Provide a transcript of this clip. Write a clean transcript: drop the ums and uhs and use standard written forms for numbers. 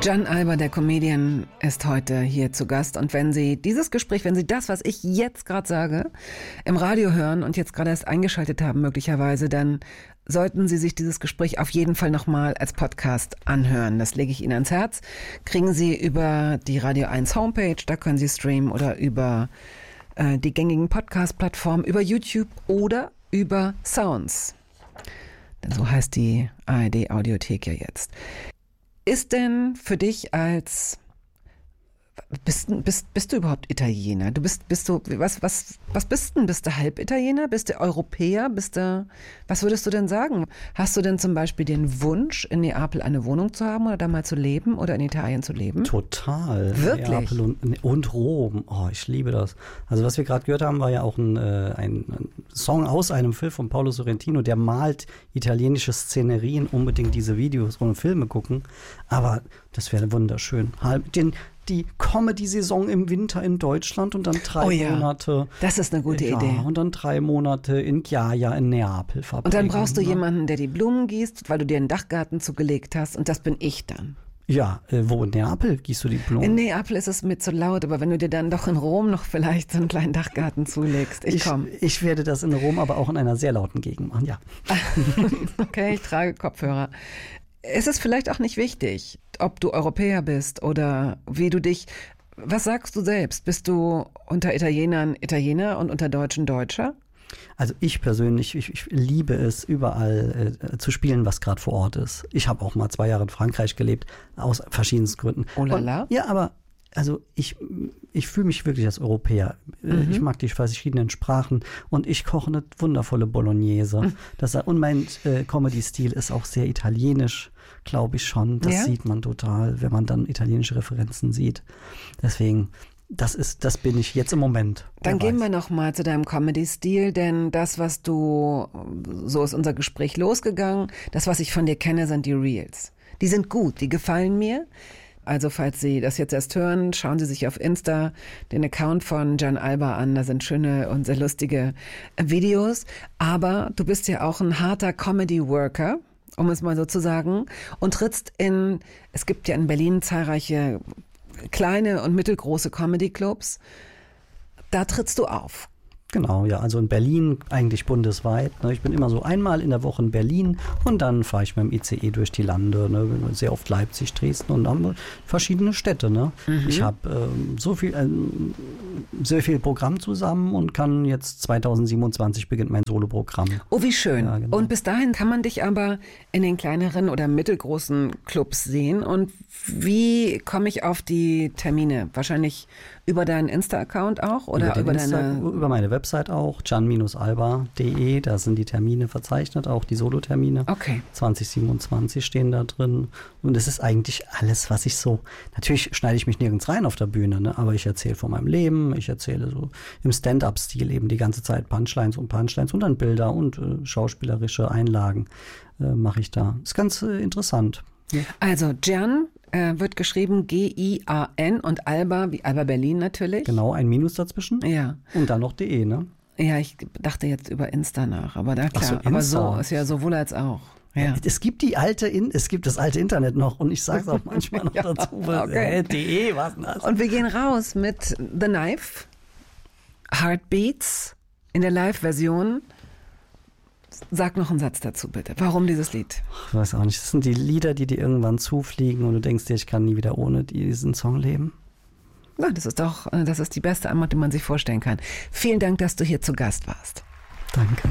Gian Alba, der Comedian, ist heute hier zu Gast. Und wenn Sie dieses Gespräch, wenn Sie das, was ich jetzt gerade sage, im Radio hören und jetzt gerade erst eingeschaltet haben möglicherweise, dann sollten Sie sich dieses Gespräch auf jeden Fall nochmal als Podcast anhören. Das lege ich Ihnen ans Herz. Kriegen Sie über die Radio 1 Homepage, da können Sie streamen, oder über die gängigen Podcast-Plattformen, über YouTube oder über Sounds. Denn so heißt die ARD-Audiothek ja jetzt. Ist denn für dich als bist du überhaupt Italiener? Was bist denn? Bist du Halbitaliener? Bist du Europäer? Was würdest du denn sagen? Hast du denn zum Beispiel den Wunsch, in Neapel eine Wohnung zu haben oder da mal zu leben oder in Italien zu leben? Total. Wirklich? Neapel und Rom. Oh, ich liebe das. Also was wir gerade gehört haben, war ja auch ein Song aus einem Film von Paolo Sorrentino, der malt italienische Szenerien, unbedingt diese Videos und Filme gucken. Aber das wäre wunderschön. Die Comedy-Saison im Winter in Deutschland und dann 3 Monate. Das ist eine gute Idee. Und dann 3 Monate in Ghiaia in Neapel verbringen. Und dann brauchst du jemanden, der die Blumen gießt, weil du dir einen Dachgarten zugelegt hast. Und das bin ich dann. Ja, wo in Neapel gießt du die Blumen? In Neapel ist es mir zu laut, aber wenn du dir dann doch in Rom noch vielleicht so einen kleinen Dachgarten zulegst, ich komme. Ich werde das in Rom aber auch in einer sehr lauten Gegend machen, ja. Okay, ich trage Kopfhörer. Es ist vielleicht auch nicht wichtig, ob du Europäer bist oder wie du dich, was sagst du selbst? Bist du unter Italienern Italiener und unter Deutschen Deutscher? Also ich persönlich, ich liebe es, überall zu spielen, was gerade vor Ort ist. Ich habe auch mal 2 Jahre in Frankreich gelebt, aus verschiedensten Gründen. Oh la la. Ja, aber also ich fühle mich wirklich als Europäer. Ich mag die verschiedenen Sprachen und ich koche eine wundervolle Bolognese. Und mein Comedy-Stil ist auch sehr italienisch, glaube ich schon. Das sieht man total, wenn man dann italienische Referenzen sieht. Deswegen, das bin ich jetzt im Moment. Dann gehen wir noch mal zu deinem Comedy-Stil, denn das, was so ist unser Gespräch losgegangen, das, was ich von dir kenne, sind die Reels. Die sind gut, die gefallen mir. Also falls Sie das jetzt erst hören, schauen Sie sich auf Insta den Account von Gian Alba an. Da sind schöne und sehr lustige Videos. Aber du bist ja auch ein harter Comedy-Worker, um es mal so zu sagen, und trittst es gibt ja in Berlin zahlreiche kleine und mittelgroße Comedy-Clubs. Da trittst du auf. Genau, ja, also in Berlin eigentlich bundesweit. Ne? Ich bin immer so einmal in der Woche in Berlin und dann fahre ich mit dem ICE durch die Lande, ne? Sehr oft Leipzig, Dresden und dann verschiedene Städte. Ne? Ich habe sehr viel Programm zusammen und kann jetzt 2027 beginnt mein Soloprogramm. Oh, wie schön. Ja, genau. Und bis dahin kann man dich aber in den kleineren oder mittelgroßen Clubs sehen. Und wie komme ich auf die Termine? Wahrscheinlich über deinen Insta-Account auch? Oder über meine Website auch, gian-alba.de, da sind die Termine verzeichnet, auch die Solo-Termine. Okay. 2027 stehen da drin. Und es ist eigentlich alles, was ich so, natürlich schneide ich mich nirgends rein auf der Bühne, ne? Aber ich erzähle von meinem Leben, ich erzähle so im Stand-up-Stil eben die ganze Zeit Punchlines und dann Bilder und schauspielerische Einlagen mache ich da. Ist ganz interessant. Ja. Also Gian wird geschrieben G-I-A-N und Alba, wie Alba Berlin natürlich. Genau, ein Minus dazwischen. Ja. Und dann noch .de, ne? Ja, ich dachte jetzt über Insta nach, aber da klar. Ach so, Insta. Aber so ist ja sowohl als auch. Ja. Es gibt das alte Internet noch und ich sage es auch manchmal noch dazu. Okay. .de, was denn das? Und wir gehen raus mit The Knife, Heartbeats in der Live-Version. Sag noch einen Satz dazu, bitte. Warum dieses Lied? Ich weiß auch nicht. Das sind die Lieder, die dir irgendwann zufliegen und du denkst dir, ich kann nie wieder ohne diesen Song leben. Na, das ist die beste Antwort, die man sich vorstellen kann. Vielen Dank, dass du hier zu Gast warst. Danke.